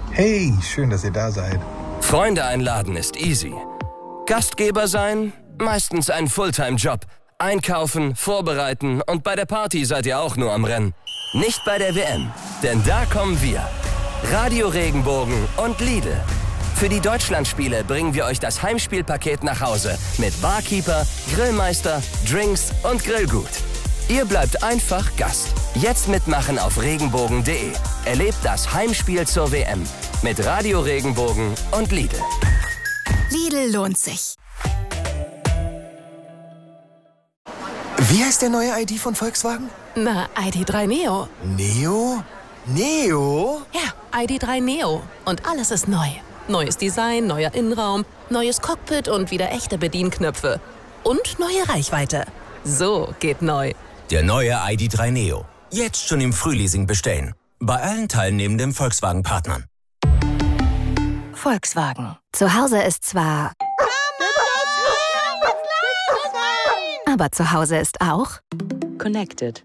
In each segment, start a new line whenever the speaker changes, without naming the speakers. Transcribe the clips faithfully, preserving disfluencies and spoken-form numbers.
Hey, schön, dass ihr da seid.
Freunde einladen ist easy. Gastgeber sein? Meistens ein Fulltime-Job. Einkaufen, vorbereiten und bei der Party seid ihr auch nur am Rennen. Nicht bei der W M, denn da kommen wir. Radio Regenbogen und Lidl. Für die Deutschlandspiele bringen wir euch das Heimspielpaket nach Hause mit Barkeeper, Grillmeister, Drinks und Grillgut. Ihr bleibt einfach Gast. Jetzt mitmachen auf regenbogen punkt de. Erlebt das Heimspiel zur W M mit Radio Regenbogen und Lidl.
Lidl lohnt sich.
Wie heißt der neue I D von Volkswagen?
Na, I D drei Neo.
Neo? Neo?
Ja, I D drei Neo. Und alles ist neu. Neues Design, neuer Innenraum, neues Cockpit und wieder echte Bedienknöpfe. Und neue Reichweite. So geht neu.
Der neue I D drei Neo. Jetzt schon im Frühleasing bestellen. Bei allen teilnehmenden Volkswagen-Partnern.
Volkswagen. Zu Hause ist zwar... Aber zu Hause ist auch...
Connected.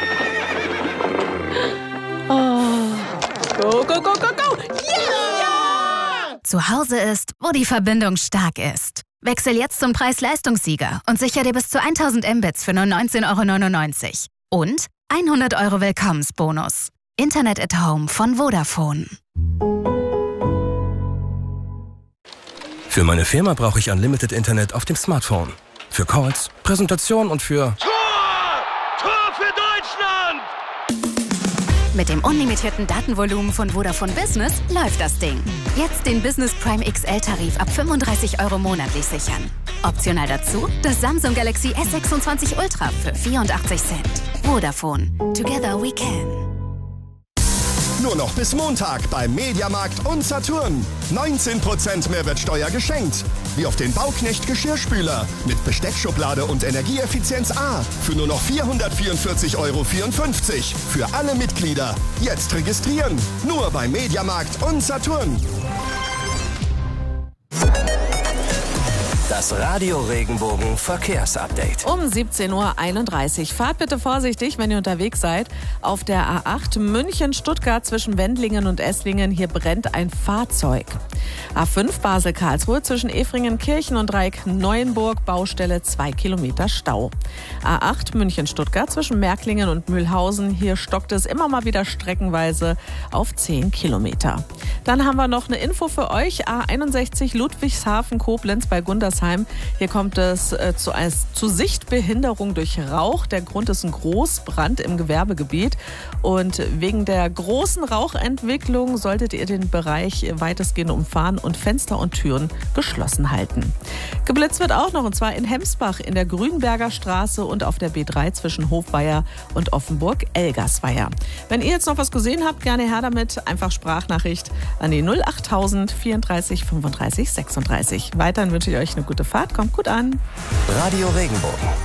Oh. Go, go, go, go, go! Yeah!
Zu Hause ist, wo die Verbindung stark ist. Wechsel jetzt zum Preis-Leistungssieger und sicher dir bis zu tausend Mbits für nur neunzehn Euro neunundneunzig. Und hundert Euro Willkommensbonus. Internet at Home von Vodafone.
Für meine Firma brauche ich Unlimited Internet auf dem Smartphone. Für Calls, Präsentation und für...
Tor! Tor für Deutschland!
Mit dem unlimitierten Datenvolumen von Vodafone Business läuft das Ding. Jetzt den Business Prime X L-Tarif ab fünfunddreißig Euro monatlich sichern. Optional dazu das Samsung Galaxy S sechsundzwanzig Ultra für vierundachtzig Cent. Vodafone. Together we can.
Nur noch bis Montag beim Mediamarkt und Saturn. neunzehn Prozent Mehrwertsteuer geschenkt. Wie auf den Bauknecht Geschirrspüler mit Besteckschublade und Energieeffizienz A für nur noch vierhundertvierundvierzig Euro vierundfünfzig. Für alle Mitglieder. Jetzt registrieren. Nur beim Mediamarkt und Saturn.
Das Radio Regenbogen Verkehrsupdate.
Um siebzehn Uhr einunddreißig. Fahrt bitte vorsichtig, wenn ihr unterwegs seid. Auf der A acht München-Stuttgart zwischen Wendlingen und Esslingen. Hier brennt ein Fahrzeug. A fünf Basel-Karlsruhe zwischen Efringen-Kirchen und Dreieck-Neuenburg. Baustelle zwei Kilometer Stau. A acht München-Stuttgart zwischen Märklingen und Mühlhausen. Hier stockt es immer mal wieder streckenweise auf zehn Kilometer. Dann haben wir noch eine Info für euch. A einundsechzig Ludwigshafen-Koblenz bei Gundersheim. Hier kommt es äh, zu, einer, zu Sichtbehinderung durch Rauch. Der Grund ist ein Großbrand im Gewerbegebiet. Und wegen der großen Rauchentwicklung solltet ihr den Bereich weitestgehend umfahren und Fenster und Türen geschlossen halten. Geblitzt wird auch noch, und zwar in Hemsbach in der Grünberger Straße und auf der B drei zwischen Hofweier und Offenburg-Elgersweier. Wenn ihr jetzt noch was gesehen habt, gerne her damit. Einfach Sprachnachricht an die null achttausend vierunddreißig fünfunddreißig sechsunddreißig. Weiterhin wünsche ich euch eine gute Fahrt. Kommt gut an.
Radio Regenbogen.